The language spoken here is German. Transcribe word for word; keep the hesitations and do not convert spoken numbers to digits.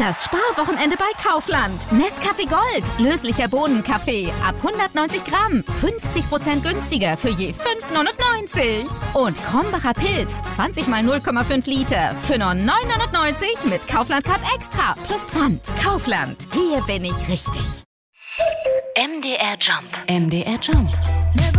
Das Sparwochenende bei Kaufland. Nescafé Gold, löslicher Bohnenkaffee, ab hundertneunzig Gramm, fünfzig Prozent günstiger für je fünf neunundneunzig. Und Krombacher Pilz, zwanzig mal null Komma fünf Liter, für nur neun neunundneunzig mit Kaufland Card Extra plus Pfand. Kaufland, hier bin ich richtig. M D R Jump. M D R Jump.